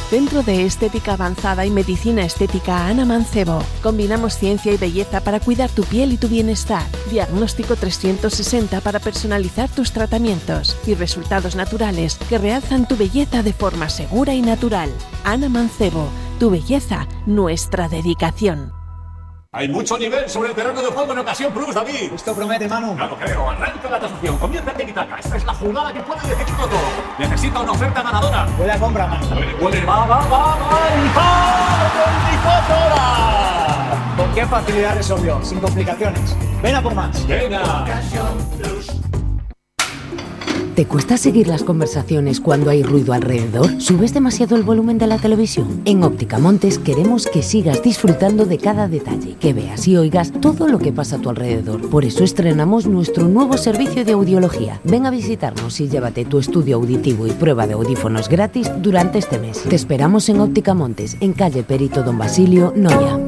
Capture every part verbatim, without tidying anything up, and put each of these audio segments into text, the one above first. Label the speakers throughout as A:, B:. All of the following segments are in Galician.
A: Centro de Estética Avanzada y Medicina Estética Ana Mancebo. Combinamos ciencia y belleza para cuidar tu piel y tu bienestar. Diagnóstico trescientos sesenta para personalizar tus tratamientos y resultados naturales que realzan tu belleza de forma segura y natural. Ana Mancebo, tu belleza, nuestra dedicación.
B: Hay mucho nivel sobre el terreno de juego en Ocasión Plus, David.
C: Esto promete, Manu.
B: Claro, creo. Arranca la tasación. Comienza el tiki-taka. Esta es la jugada que puede decidirlo todo. Necesita una oferta ganadora.
C: Huele a compra, Manu.
B: Huele, huele, va, va, va, va. ¡Y va! ¡veinticuatro horas!
C: ¿Con qué facilidad resolvió? Sin complicaciones. Ven a por más.
B: Venga.
C: Ocasión Plus.
D: ¿Te cuesta seguir las conversaciones cuando hay ruido alrededor? ¿Subes demasiado el volumen de la televisión? En Óptica Montes queremos que sigas disfrutando de cada detalle, que veas y oigas todo lo que pasa a tu alrededor. Por eso estrenamos nuestro nuevo servicio de audiología. Ven a visitarnos y llévate tu estudio auditivo y prueba de audífonos gratis durante este mes. Te esperamos en Óptica Montes, en calle Perito Don Basilio, Noia.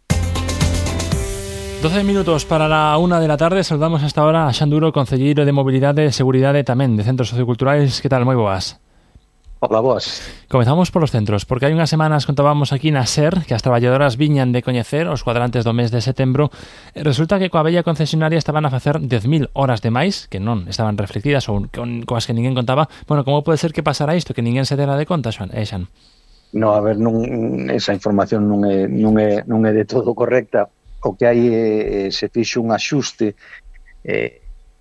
E: doce minutos para la una de la tarde. Saludamos hasta ahora a Xanduro, concelleiro de Mobilidade e Seguridade tamén de Centros Socioculturais. Que tal? Moi boas.
F: Hola, boas.
E: Comezamos polos centros, porque hai unhas semanas contábamos aquí na SER que as traballadoras viñan de coñecer os cuadrantes do mes de setembro. Resulta que coa bella concesionaria estaban a facer dez mil horas de máis que non estaban reflectidas ou con coas que ninguén contaba. Bueno, como pode ser que pasara isto, que ninguén se dera de conta, Xan? Eh, Xan?
F: No, a ver, non, esa información non é, non é, non é de todo correcta. O que hai eh, se fixo un axuste eh,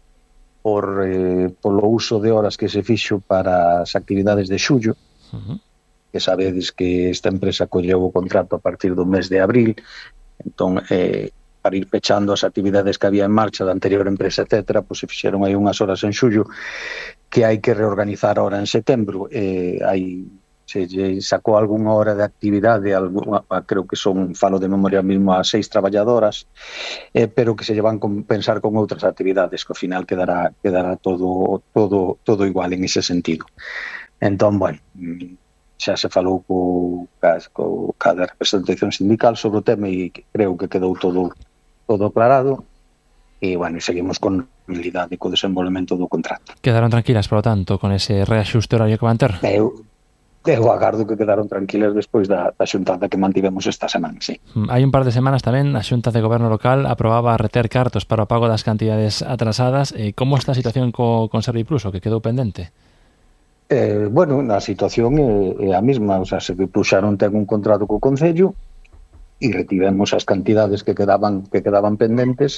F: por eh, polo uso de horas que se fixo para as actividades de xullo. Uh-huh. Que sabedes que esta empresa colleu o contrato a partir do mes de abril, entón eh, para ir pechando as actividades que había en marcha da anterior empresa, etcétera, pois se fixeron aí unhas horas en xullo que hai que reorganizar ahora en setembro. Eh, hai se lle sacou algunha hora de actividade, alguna, creo que son, falo de memoria mismo, a seis traballadoras, eh, pero que se lle van compensar con outras actividades, que ao final quedará, quedará todo, todo, todo igual en ese sentido. Entón, bueno, xa se falou co, co cada representación sindical sobre o tema e creo que quedou todo, todo aclarado. E, bueno, seguimos con habilidade co desenvolvemento do contrato.
E: Quedaron tranquilas, por lo tanto, con ese reaxuste horario que van ter?
F: Eu, eu agardo que quedaron tranquilas despois da, da xuntada que mantivemos esta semana, sí.
E: Hai un par de semanas tamén a Xunta de Goberno Local aprobaba reter cartos para o pago das cantidades atrasadas. Eh, como está a situación co, con Serviplus, o que quedou pendente?
F: Eh, bueno, a situación é, é a mesma, o sea, Serviplus xa non ten un contrato co Concello e retivemos as cantidades que quedaban que quedaban pendentes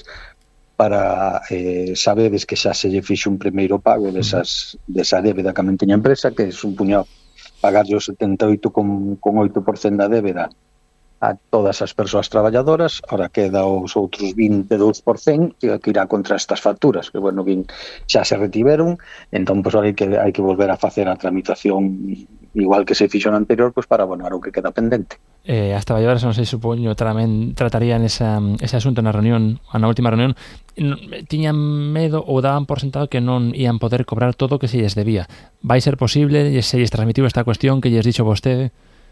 F: para eh, sabedes que xa se lle fixo un primeiro pago desas, desa débeda que a tiña empresa, que supuñó pagarlle o setenta e oito con oito por cento da débeda a todas as persoas traballadoras. Ahora queda os outros vinte e dous por cento que irá contra estas facturas, que, bueno, vin, xa se retiveron, entón, pois, hai que, hai que volver a facer a tramitación igual que se fixo no anterior, pois, para abonar o que queda pendente.
E: Eh, as traballadoras, non sei, supoño, tamén tratarían esa, ese asunto na reunión, na última reunión, tiñan medo ou daban por sentado que non ian poder cobrar todo o que se lles debía. Vai ser posible? Se lles transmitiu esta cuestión que lles dixo vostede?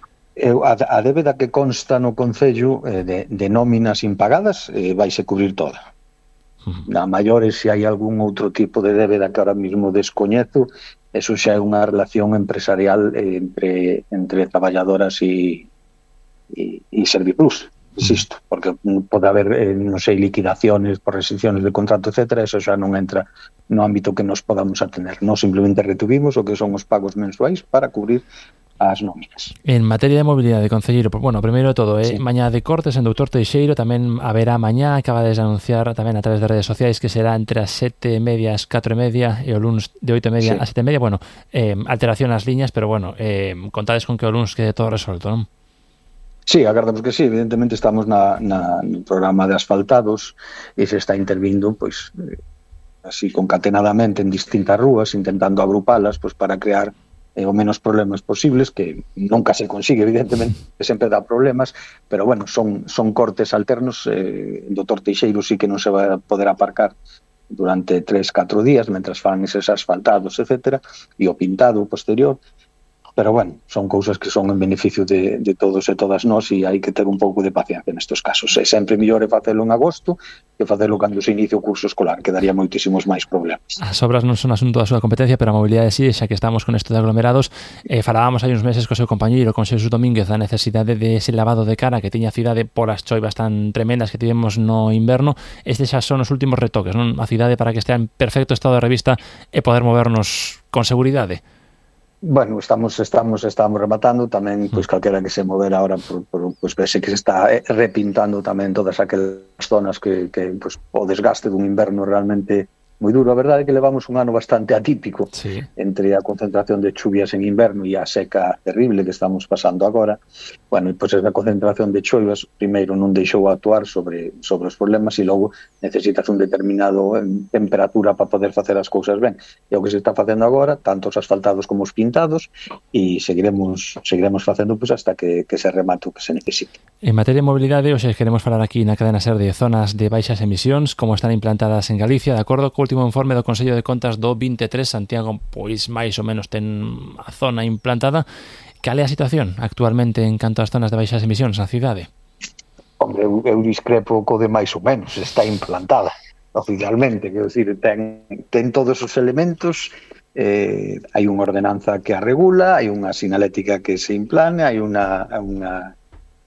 F: A, a débeda que consta no Concello eh, de, de nóminas impagadas eh, vaise cubrir toda. Uh-huh. Na maiores, se hai algún outro tipo de débeda que ahora mismo descoñezo, eso xa é unha relación empresarial eh, entre, entre traballadoras e, e, e Serviplus, insisto, porque pode haber, eh, non sei, liquidaciones por restricciones de contrato, etcétera, eso xa non entra no ámbito que nos podamos atender. Nos simplemente retuvimos o que son os pagos mensuais para cubrir as nóminas.
E: En materia de mobilidade, concelleiro, bueno, primeiro de todo, eh, sí. Mañá de cortes en Doutor Teixeiro, tamén haberá mañá, acaba de anunciar tamén a través de redes sociais que será entre as sete e media as catro e media e o luns de oito e media sí. a sete e media, bueno, eh, alteración nas liñas, pero bueno, eh, contades con que o luns quede todo resolto, non?
F: Sí, agardamos que sí, evidentemente estamos na, na, no programa de asfaltados e se está intervindo, pois, eh, así concatenadamente en distintas rúas, intentando agrupalas, pois, para crear eh, o menos problemas posibles, que nunca se consigue, evidentemente, que sempre dá problemas, pero bueno, son, son cortes alternos. Eh, en Doutor Teixeiro sí que non se vai a poder aparcar durante tres, catro días, mentras fan eses asfaltados, etcétera, e o pintado posterior. pero bueno, son cousas que son en beneficio de, de todos e todas nós e hai que ter un pouco de paciencia nestes casos. É sempre mellor é facelo en agosto que facelo cando se inicia o curso escolar, que daría moitísimos máis problemas.
E: As obras non son asunto da súa competencia, pero a mobilidade sí, xa que estamos con isto de aglomerados. Eh, falábamos hai uns meses co seu compañeiro, con Xesús Domínguez, da necesidade de ese lavado de cara que tiña a cidade por as choivas tan tremendas que tivemos no inverno. Estes xa son os últimos retoques, non? A cidade para que estea en perfecto estado de revista e poder movernos con seguridade.
F: Bueno, estamos estamos estamos rematando tamén, pois calquera que se mover agora por, por pois vese que se está repintando tamén todas aquelas zonas que que pois o desgaste dun inverno realmente moi duro. A verdade é que levamos un ano bastante atípico, sí, entre a concentración de chuvias en inverno e a seca terrible que estamos pasando agora. Bueno, e pois esa concentración de choivas primeiro non deixou actuar sobre sobre os problemas e logo necesitas un determinado en, temperatura para poder facer as cousas ben. E o que se está facendo agora, tanto os asfaltados como os pintados, e seguiremos seguiremos facendo pois hasta que, que se remate o que se necesite.
E: En materia de mobilidade, hoxe queremos falar aquí na cadena SER de zonas de baixas emisións, como están implantadas en Galicia, de acordo co último informe do Consello de Contas do vinte e tres, Santiago pois máis ou menos ten a zona implantada. Cal é a situación actualmente en canto ás zonas de baixas emisións na cidade?
F: Hombre, eu, eu discrepo co de máis ou menos, está implantada oficialmente, quero dicir, ten, ten todos os elementos, eh, hai unha ordenanza que a regula, hai unha sinalética que se implane, hai unha, unha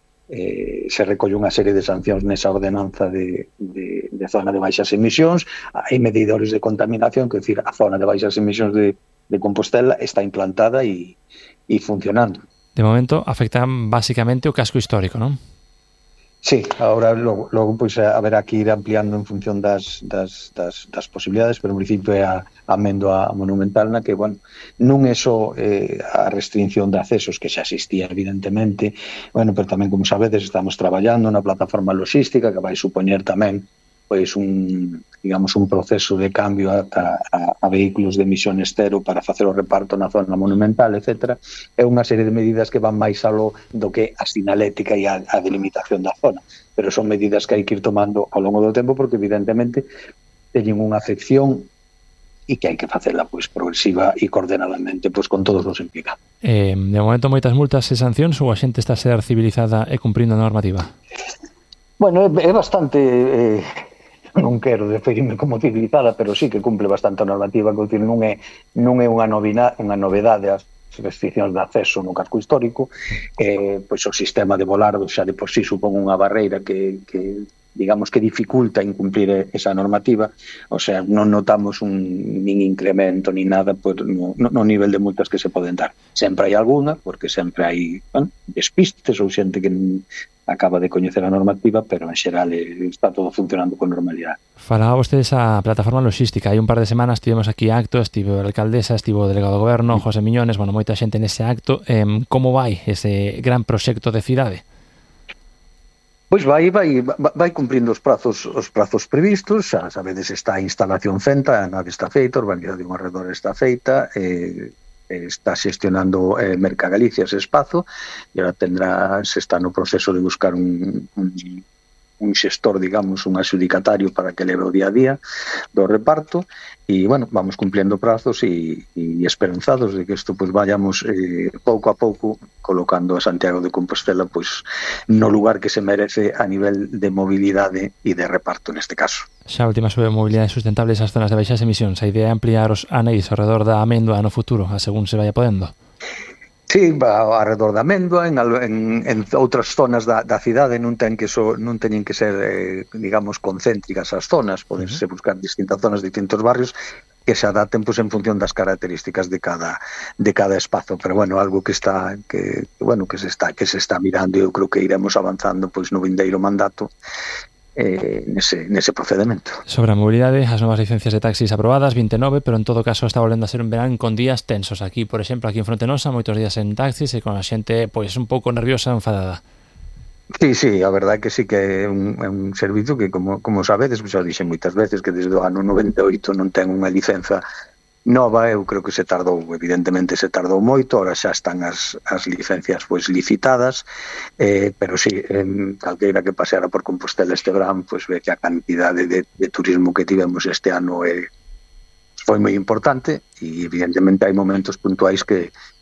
F: eh, se recolle unha serie de sancións nesa ordenanza de, de, de zona de baixas emisións, hai medidores de contaminación, que decir, a zona de baixas emisións de, de Compostela está implantada e, e funcionando.
E: De momento afecta basicamente o casco histórico, non?
F: Sí, agora logo, logo pois haberá que ir ampliando en función das, das, das, das posibilidades, pero en principio é a, a Amendoa Monumental na que, bueno, non é só eh, a restricción de accesos que xa existía evidentemente, bueno, pero tamén, como sabedes, estamos traballando na plataforma logística que vai supoñer tamén pois un, digamos, un proceso de cambio a, a, a vehículos de emisión estero para facer o reparto na zona monumental, etcétera. É unha serie de medidas que van máis aló do que a sinalética e a, a delimitación da zona, pero son medidas que hai que ir tomando ao longo do tempo porque evidentemente teñen unha afección e que hai que facela pois progresiva e coordenadamente pois con todos os implicados.
E: Eh, de momento moitas multas e sancións ou a xente está a ser civilizada e cumprindo a normativa?
F: Bueno, é, é bastante... Eh, non quero referirme como civilizada, pero sí que cumple bastante a normativa, que decir, non é non é unha novina, unha novedade as restriccións de acceso no casco histórico, eh, pois o sistema de volardo xa de por sí supón unha barreira que, que digamos que dificulta incumplir esa normativa, o sea, non notamos un nin incremento ni nada por, no, no nivel de multas que se poden dar. Sempre hai alguna, porque sempre hai, bueno, despistes ou xente que acaba de coñecer a normativa, pero en xeral está todo funcionando con normalidade.
E: Falaba vostedes a plataforma logística. Hai un par de semanas tivemos aquí acto, estivo a alcaldesa, estivo o delegado do goberno, José Miñones, bueno, moita xente nese acto. Eh, como vai ese gran proxecto de cidade?
F: Pois vai, vai, vai cumprindo os prazos os prazos previstos, xa sabedes, está a instalación fenta, a nave está feita, a urbanidade de un arredor está feita, eh, está xestionando eh, Merca Galicia ese espazo e ahora tendrá, se está no proceso de buscar un, un, un xestor, digamos, un adxudicatario para que leve o día a día do reparto e, bueno, vamos cumpliendo prazos e, e esperanzados de que isto pues vayamos eh, pouco a pouco colocando a Santiago de Compostela pues no lugar que se merece a nivel de mobilidade e de reparto neste caso.
E: Xa a última sobre mobilidade sustentable esas zonas de baixas emisións. A idea é ampliar os anéis ao redor da Amendoa no futuro, a según se vaya podendo.
F: Sí, ao redor da Amendoa, en, en, en outras zonas da, da cidade non ten que so, non teñen que ser, eh, digamos, concéntricas as zonas, podense uh-huh. buscar distintas zonas, distintos barrios que se adapten pues, en función das características de cada de cada espazo, pero bueno, algo que está que bueno, que se está que se está mirando e eu creo que iremos avanzando pois no vindeiro mandato. Eh, nese, nese procedimento.
E: Sobre a mobilidade, as novas licencias de taxis aprobadas, vinte e nove, pero en todo caso está volvendo a ser un verán con días tensos. Aquí, por exemplo, aquí en Frontenosa, moitos días en taxis e con a xente pois un pouco nerviosa e enfadada.
F: Sí, sí, a verdade que sí que é un, é un servizo que, como, como sabedes, xa dixen moitas veces que desde o ano noventa e oito non ten unha licenza nova, eu creo que se tardou, evidentemente se tardou moito, ahora xa están as, as licencias pois licitadas, eh, pero sí, en calqueira que paseara por Compostela este verán, pois ve que a cantidade de, de turismo que tivemos este ano eh, foi moi importante e evidentemente hai momentos puntuais que,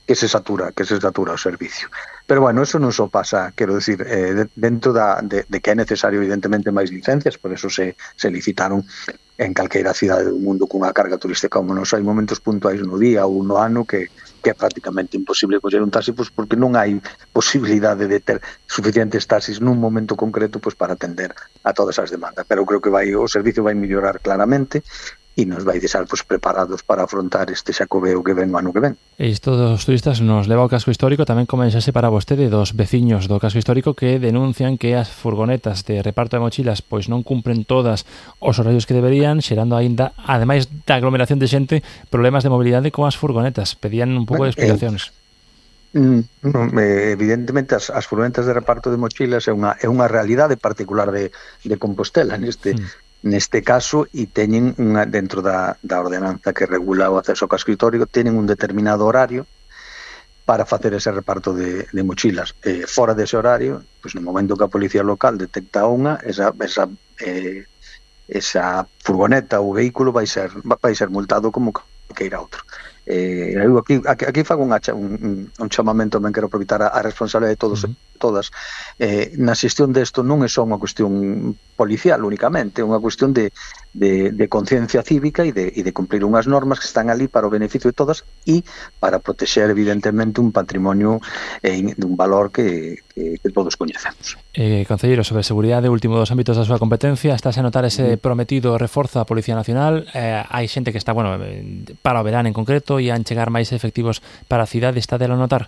F: que se satura, que se satura o servicio. Pero bueno, eso non só pasa, quero decir, eh, dentro da, de, de que é necesario evidentemente máis licencias, por eso se, se licitaron en calqueira cidade do mundo cunha carga turística como nos, hai momentos puntuais no día ou no ano que, que é prácticamente imposible coller un taxi, pois porque non hai posibilidade de ter suficientes taxis nun momento concreto pois para atender a todas as demandas, pero creo que vai o servicio vai mellorar claramente e nos vai deixar pois, preparados para afrontar este xacobeo que ven o ano que ven.
E: E isto dos turistas nos leva ao casco histórico, tamén comenzase para vostede dos veciños do casco histórico que denuncian que as furgonetas de reparto de mochilas pois non cumpren todas os horarios que deberían, xerando aínda, ademais da aglomeración de xente, problemas de mobilidade coas furgonetas. Pedían un pouco de explicacións.
F: Eh, eh, evidentemente as, as furgonetas de reparto de mochilas é unha, é unha realidade particular de, de Compostela neste mm. Neste caso, e teñen unha, dentro da, da ordenanza que regula o acceso ao casco histórico, teñen un determinado horario para facer ese reparto de, de mochilas. Eh, fora dese horario, pues no momento que a policía local detecta unha, esa, esa, eh, esa furgoneta ou vehículo vai ser, vai ser multado como queira outro. Eh, eu aquí, aquí, aquí fago un, un, un chamamento, ben quero aproveitar a, a responsabilidade de todos e uh-huh. todas. Eh, na xestión desto non é só unha cuestión policial únicamente, é unha cuestión de, de, de conciencia cívica e de, e de cumplir unhas normas que están ali para o beneficio de todas e para protexer evidentemente un patrimonio eh, dun valor que, que, que todos coñecemos.
E: Eh, Concelleiro, sobre seguridade, último dos ámbitos da súa competencia, estás a notar ese prometido reforzo á Policía Nacional? Eh, hai xente que está, bueno, para o verán en concreto, e han chegar máis efectivos para a cidade, está de lo notar?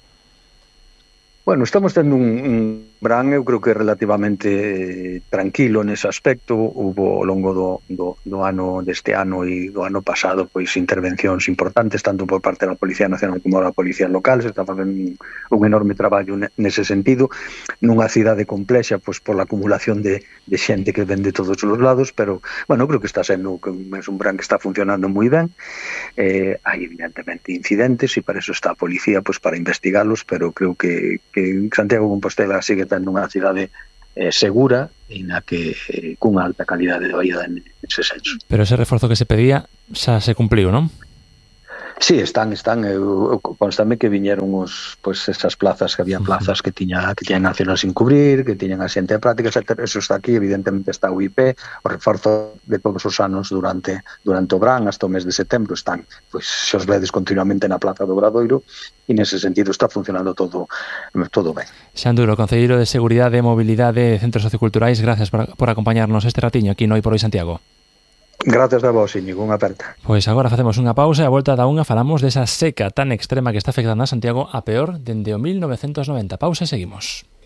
F: Bueno, estamos tendo un, un verán, eu creo que relativamente eh, tranquilo nese aspecto. Hubo ao longo do, do, do ano deste ano e do ano pasado pois intervencións importantes tanto por parte da Policía Nacional como da Policía Local. Se está facendo un, un enorme traballo nese sentido nunha cidade complexa pois por la acumulación de, de xente que ven de todos os lados, pero bueno, creo que está sendo que é un verán que está funcionando moi ben. Eh, hai evidentemente incidentes e para eso está a Policía pois para investigalos, pero creo que que Santiago de Compostela sigue tendo unha cidade eh, segura e na que eh, cunha alta calidade de vida en ese senso.
E: Pero ese reforzo que se pedía xa se cumpliu, non?
F: Sí, están, están, eu, eu constame que viñeron os, pois, esas plazas, que había plazas que tiña que tiñan nacional sin cubrir, que tiñan a xente de práctica, etcétera. Eso está aquí, evidentemente está o I P, o reforzo de todos os anos durante durante o verán, hasta o mes de setembro, están, pois, se os vedes continuamente na Plaza do Obradoiro, e nese sentido está funcionando todo todo ben.
E: Xanduro, Concelleiro de Seguridade e Mobilidade de Centros Socioculturais, gracias por, por acompañarnos este ratiño aquí no Hoy por Hoy Santiago.
F: Gracias a vos, Íñigo, unha aperta.
E: Pois agora facemos unha pausa e a volta da unha falamos desa seca tan extrema que está afectando a Santiago a peor dende o mil novecentos noventa. Pausa e seguimos.